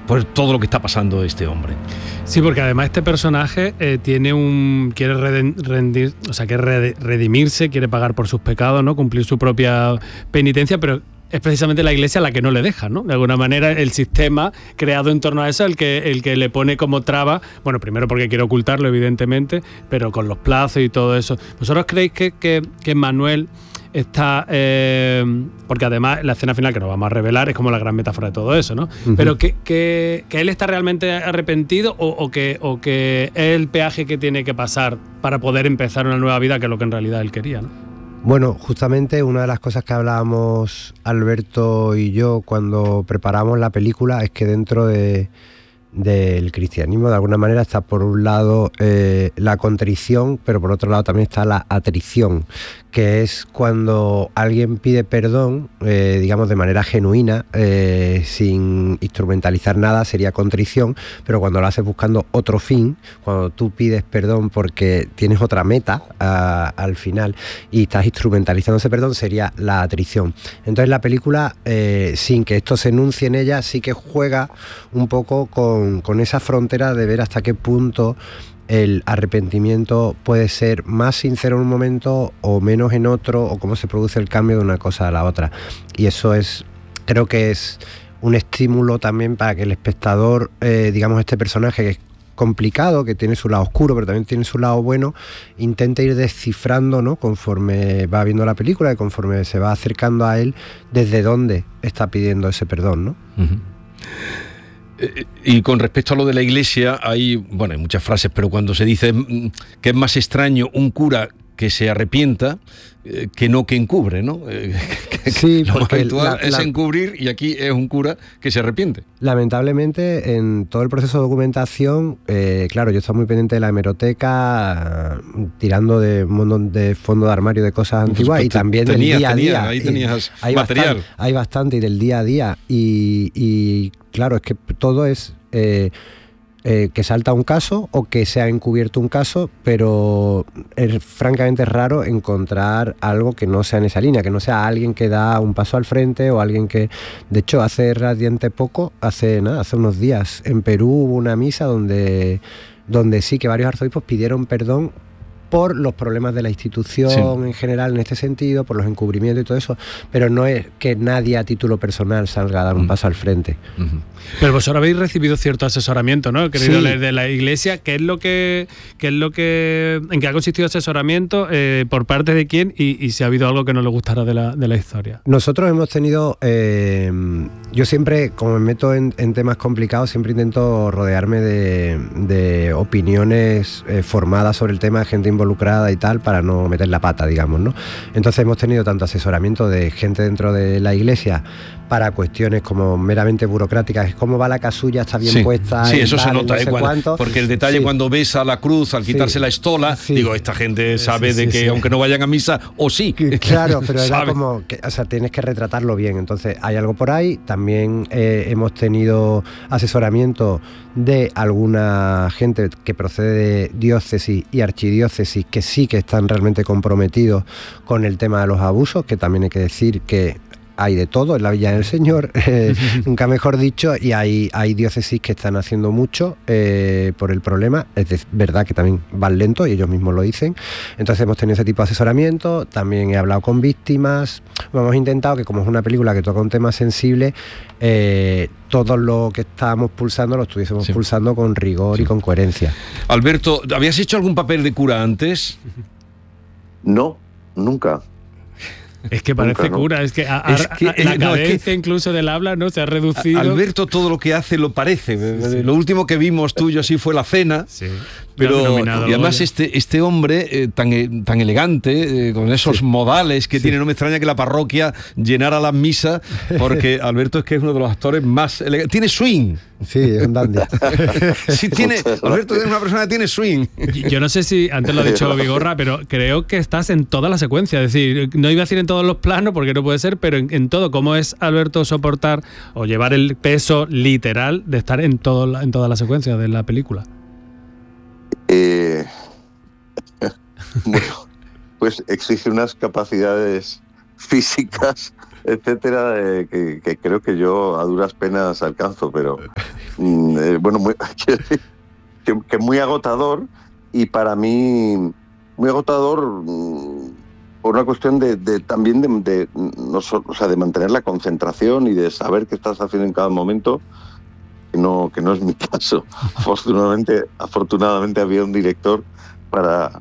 por todo lo que está pasando este hombre. Sí, porque además este personaje quiere redimirse, quiere pagar por sus pecados, ¿no? Cumplir su propia penitencia, pero es precisamente la Iglesia la que no le deja, ¿no? De alguna manera el sistema creado en torno a eso, el que le pone como traba, bueno, primero porque quiere ocultarlo, evidentemente, pero con los plazos y todo eso. ¿Vosotros creéis que Manuel está, porque además la escena final que nos vamos a revelar es como la gran metáfora de todo eso, ¿no? Uh-huh. Pero que él está realmente arrepentido o que es el peaje que tiene que pasar para poder empezar una nueva vida, que es lo que en realidad él quería, ¿no? Bueno, justamente una de las cosas que hablábamos Alberto y yo cuando preparamos la película es que dentro del cristianismo de alguna manera está por un lado la contrición, pero por otro lado también está la atrición, que es cuando alguien pide perdón, digamos de manera genuina, sin instrumentalizar nada, sería contrición, pero cuando lo haces buscando otro fin, cuando tú pides perdón porque tienes otra meta al final y estás instrumentalizando ese perdón, sería la atrición. Entonces la película, sin que esto se enuncie en ella, sí que juega un poco con esa frontera de ver hasta qué punto el arrepentimiento puede ser más sincero en un momento o menos en otro, o cómo se produce el cambio de una cosa a la otra. Y eso creo que es un estímulo también para que el espectador, digamos este personaje que es complicado, que tiene su lado oscuro pero también tiene su lado bueno, intente ir descifrando, ¿no? Conforme va viendo la película y conforme se va acercando a él, desde dónde está pidiendo ese perdón, ¿no? Uh-huh. Y con respecto a lo de la Iglesia, hay muchas frases, pero cuando se dice que es más extraño un cura que se arrepienta que no que encubre, ¿no? Sí, lo más habitual es encubrir, y aquí es un cura que se arrepiente. Lamentablemente, en todo el proceso de documentación, claro, yo estaba muy pendiente de la hemeroteca, tirando de un montón de fondo de armario de cosas antiguas, y también del día a día. Ahí tenías material. Hay bastante, y del día a día. Y claro, es que todo es que salta un caso o que se ha encubierto un caso, pero es francamente raro encontrar algo que no sea en esa línea, que no sea alguien que da un paso al frente o alguien que... De hecho, hace relativamente poco, hace unos días, en Perú hubo una misa donde sí que varios arzobispos pidieron perdón por los problemas de la institución en general en este sentido, por los encubrimientos y todo eso, pero no es que nadie a título personal salga a dar un paso al frente. Uh-huh. Pero vosotros habéis recibido cierto asesoramiento, ¿no? Querido, de la Iglesia. ¿En qué ha consistido ese asesoramiento? ¿Por parte de quién? Y si ha habido algo que no le gustara de la historia. Nosotros hemos tenido... yo siempre, como me meto en temas complicados, siempre intento rodearme de opiniones formadas sobre el tema, gente involucrada y tal, para no meter la pata, digamos, ¿no? Entonces hemos tenido tanto asesoramiento de gente dentro de la Iglesia para cuestiones como meramente burocráticas, cómo va la casulla, está bien puesta. Sí, eso se nota, porque el detalle cuando ves a la cruz al quitarse la estola, digo, esta gente sabe de que aunque no vayan a misa, o sí. Claro, pero era como, tienes que retratarlo bien. Entonces hay algo por ahí. También hemos tenido asesoramiento de alguna gente que procede de diócesis y archidiócesis que sí que están realmente comprometidos con el tema de los abusos, que también hay que decir que hay de todo en la Villa del Señor, nunca mejor dicho, y hay diócesis que están haciendo mucho por el problema. Es verdad que también van lento y ellos mismos lo dicen. Entonces hemos tenido ese tipo de asesoramiento. También he hablado con víctimas. Hemos intentado que, como es una película que toca un tema sensible, todo lo que estábamos pulsando lo estuviésemos pulsando con rigor y con coherencia. Alberto, ¿habías hecho algún papel de cura antes? No, nunca. Es que parece cura, es que la cadencia incluso del habla, ¿no? Se ha reducido. Alberto todo lo que hace lo parece. Lo último que vimos tuyo así fue la cena. Sí. Pero y además este hombre tan elegante, con esos modales que tiene, no me extraña que la parroquia llenara las misas, porque Alberto es que es uno de los actores más elegantes. Tiene swing. Sí, es un dandy. Alberto es una persona que tiene swing. Yo no sé si, antes lo ha dicho Vigorra, pero creo que estás en toda la secuencia. Es decir, no iba a decir en todos los planos, porque no puede ser, pero en todo. ¿Cómo es, Alberto, soportar o llevar el peso literal de estar en toda la secuencia de la película? Bueno, pues exige unas capacidades físicas etcétera, que creo que yo a duras penas alcanzo, pero bueno, que muy agotador, y para mí muy agotador por una cuestión también de mantener la concentración y de saber qué estás haciendo en cada momento, que no es mi caso. Afortunadamente había un director para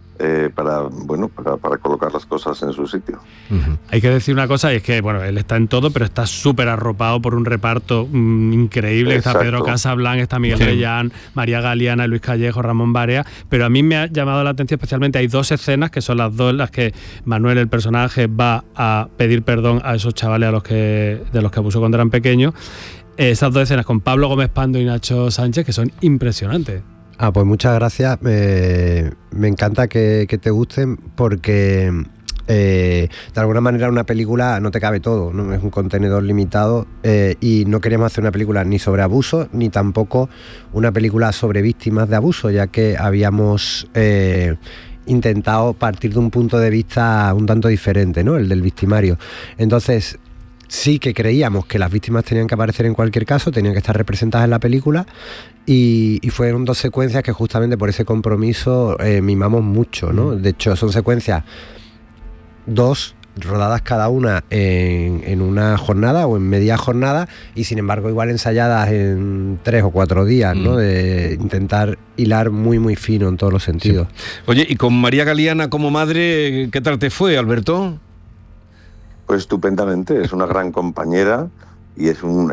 colocar las cosas en su sitio. Uh-huh. Hay que decir una cosa, y es que bueno, él está en todo, pero está súper arropado por un reparto increíble. Exacto. Está Pedro Casablanca, está Miguel Reyán, María Galeana, Luis Callejo, Ramón Barea, pero a mí me ha llamado la atención especialmente, hay dos escenas que son las dos en las que Manuel, el personaje, va a pedir perdón a esos chavales de los que abusó cuando eran pequeños. Esas dos escenas con Pablo Gómez Pando y Nacho Sánchez, que son impresionantes. Pues muchas gracias. Me encanta que te gusten, porque de alguna manera una película no te cabe todo, ¿no? Es un contenedor limitado, y no queríamos hacer una película ni sobre abuso, ni tampoco una película sobre víctimas de abuso, ya que habíamos intentado partir de un punto de vista un tanto diferente, ¿no? El del victimario. Entonces, sí que creíamos que las víctimas tenían que aparecer en cualquier caso, tenían que estar representadas en la película, y fueron dos secuencias que justamente por ese compromiso mimamos mucho, ¿no? De hecho, son secuencias dos rodadas cada una en una jornada o en media jornada, y sin embargo igual ensayadas en 3 o 4 días, ¿no? De intentar hilar muy muy fino en todos los sentidos. Sí. Oye, y con María Galeana como madre, ¿qué tal te fue, Alberto? Pues estupendamente, es una gran compañera y es un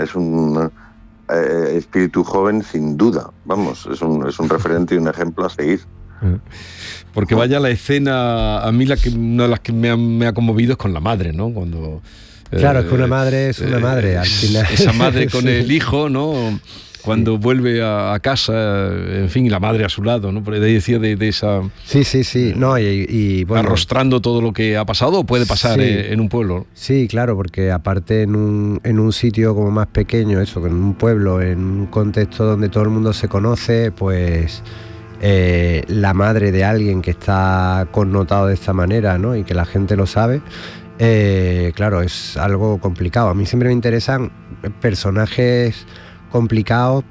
espíritu joven sin duda. Vamos, es un referente y un ejemplo a seguir. Porque vaya la escena, a mí una de las que me ha conmovido es con la madre, ¿no? Cuando claro, es que una madre es una madre al final. Esa madre con el hijo, ¿no? Cuando vuelve a casa, en fin, y la madre a su lado, ¿no? Por ahí decía de esa... Sí. No, y bueno, arrostrando todo lo que ha pasado o puede pasar en un pueblo. Sí, claro, porque aparte en un sitio como más pequeño, eso, que en un pueblo, en un contexto donde todo el mundo se conoce, pues la madre de alguien que está connotado de esta manera, ¿no? Y que la gente lo sabe, claro, es algo complicado. A mí siempre me interesan personajes complicados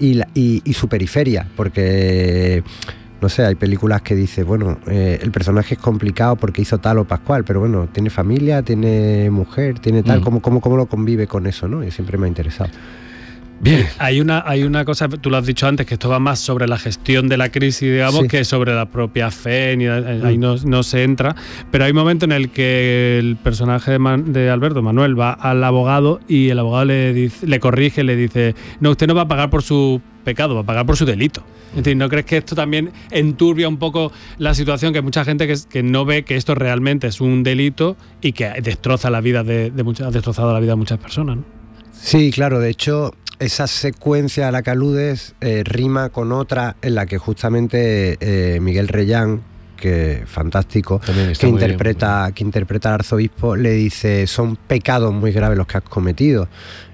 y su periferia, porque no sé, hay películas que dices, bueno, el personaje es complicado porque hizo tal o pascual, pero bueno, tiene familia, tiene mujer, tiene tal, ¿cómo lo convive con eso, ¿no? Y siempre me ha interesado. Bien. Hay una cosa, tú lo has dicho antes, que esto va más sobre la gestión de la crisis, digamos, que sobre la propia fe, ahí no se entra, pero hay un momento en el que el personaje de Alberto, Manuel, va al abogado y el abogado le corrige, le dice, no, usted no va a pagar por su pecado, va a pagar por su delito. Es decir, ¿no crees que esto también enturbia un poco la situación, que mucha gente que no ve que esto realmente es un delito y que destroza la vida ha destrozado la vida de muchas personas, ¿no? Sí, claro, de hecho, esa secuencia a la que aludes rima con otra en la que justamente Miguel Reyán, que fantástico, que interpreta al arzobispo, le dice, son pecados muy graves los que has cometido.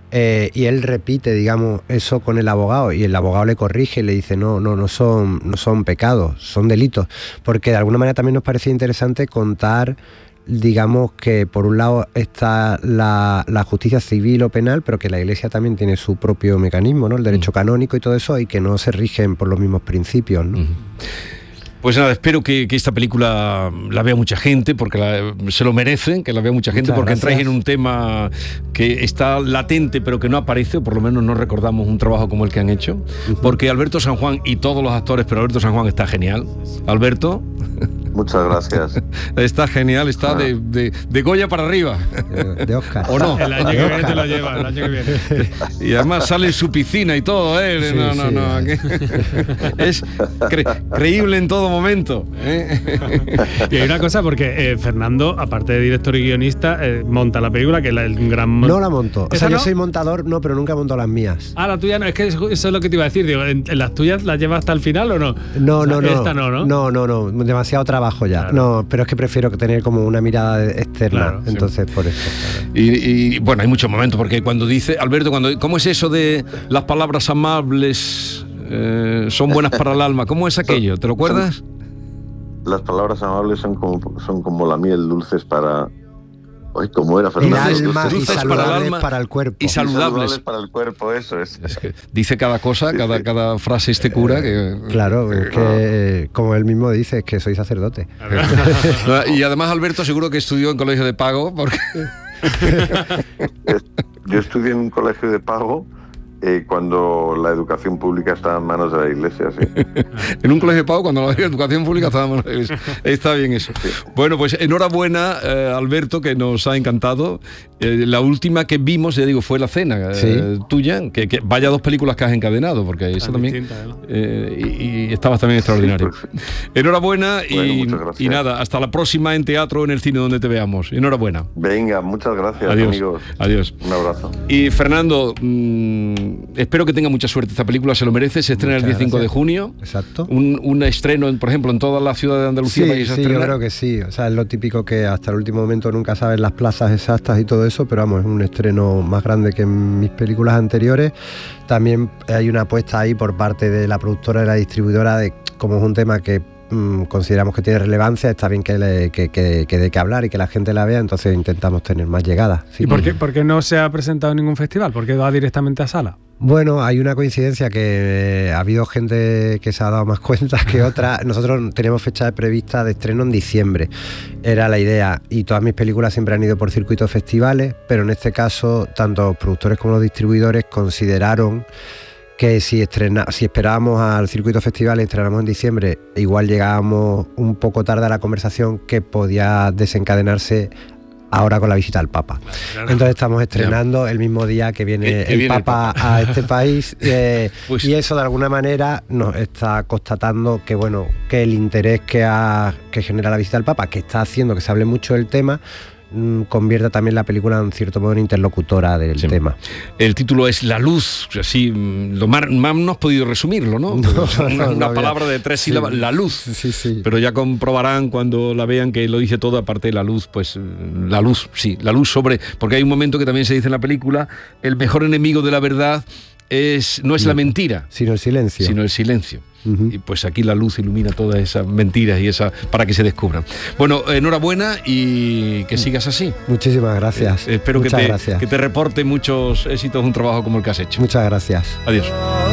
Y él repite, digamos, eso con el abogado, y el abogado le corrige y le dice, no son pecados, son delitos. Porque de alguna manera también nos parecía interesante contar, digamos, que por un lado está la justicia civil o penal, pero que la Iglesia también tiene su propio mecanismo, ¿no? El derecho canónico y todo eso, y que no se rigen por los mismos principios, ¿no? Pues nada, espero que esta película la vea mucha gente, porque se lo merecen, que la vea mucha gente. Muchas porque gracias. Entráis en un tema que está latente, pero que no aparece, o por lo menos no recordamos un trabajo como el que han hecho. Porque Alberto San Juan y todos los actores, pero Alberto San Juan está genial. Alberto. Muchas gracias. Está genial, está de Goya para arriba. De Oscar. ¿O no? El año que viene te lo lleva, el año que viene. Y además sale en su piscina y todo, ¿eh? Sí, no. Es creíble en todo momento. Y hay una cosa, porque Fernando, aparte de director y guionista, monta la película, que es un gran... No la monto. O sea, yo soy montador, no, pero nunca monto las mías. Ah, la tuya no. Es que eso es lo que te iba a decir. Digo, ¿en las tuyas las llevas hasta el final o no? No. Esta no. No. Demasiado trabajo ya. Claro. No, pero es que prefiero tener como una mirada externa. Claro, entonces, por eso. Claro. Y bueno, hay muchos momentos, porque cuando dice, Alberto, ¿cómo es eso de las palabras amables son buenas para el alma? ¿Cómo es aquello? ¿Te lo acuerdas? Las palabras amables son como la miel, dulces para Ay, ¿cómo era, Fernando? El alma y saludables para el cuerpo. Y saludables para el cuerpo, eso es. Es que dice cada cosa, cada frase este cura que... Claro, es que como él mismo dice, es que soy sacerdote. Y además Alberto seguro que estudió en colegio de pago, porque... Yo estudié en un colegio de pago cuando la educación pública estaba en manos de la Iglesia, sí. En un colegio de pago cuando la educación pública estaba en manos de la Iglesia. Está bien eso. Sí. Bueno, pues enhorabuena, Alberto, que nos ha encantado. La última que vimos, ya digo, fue La Cena, tuya, que vaya 2 películas que has encadenado, porque eso también... y estabas también extraordinario. Sí, pues, enhorabuena y nada, hasta la próxima en teatro o en el cine donde te veamos. Enhorabuena. Venga, muchas gracias, amigos. Adiós. Un abrazo. Y Fernando... espero que tenga mucha suerte, esta película se lo merece, se estrena el 15 de junio. Exacto. Un estreno, por ejemplo, en toda la ciudad de Andalucía. Sí, yo creo que sí, o sea, es lo típico que hasta el último momento nunca sabes las plazas exactas y todo eso, pero vamos, es un estreno más grande que en mis películas anteriores. También hay una apuesta ahí por parte de la productora y la distribuidora de, como es un tema que consideramos que tiene relevancia, está bien que dé que hablar y que la gente la vea, entonces intentamos tener más llegadas. Sí. ¿Y por qué no se ha presentado en ningún festival? ¿Por qué va directamente a sala? Bueno, hay una coincidencia que ha habido gente que se ha dado más cuenta que otra. Nosotros tenemos fecha prevista de estreno en diciembre, era la idea, y todas mis películas siempre han ido por circuitos festivales, pero en este caso tanto los productores como los distribuidores consideraron que si esperábamos al circuito festival y estrenamos en diciembre, igual llegábamos un poco tarde a la conversación que podía desencadenarse ahora con la visita al Papa. Claro. Entonces estamos estrenando el mismo día que viene el Papa a este país pues, y eso de alguna manera nos está constatando que bueno, que el interés que genera la visita al Papa, que está haciendo que se hable mucho del tema, convierta también la película en cierto modo en interlocutora del tema. El título es La Luz, así lo más no has podido resumirlo, ¿no? Una palabra de 3 sílabas, La Luz. Sí. Pero ya comprobarán cuando la vean que lo dice todo, aparte de la luz, pues la luz sobre, porque hay un momento que también se dice en la película, el mejor enemigo de la verdad no es la mentira, sino el silencio. Y pues aquí la luz ilumina todas esas mentiras y para que se descubran. Bueno, enhorabuena y que sigas así. Muchísimas gracias. Espero que te reporte muchos éxitos un trabajo como el que has hecho. Muchas gracias. Adiós.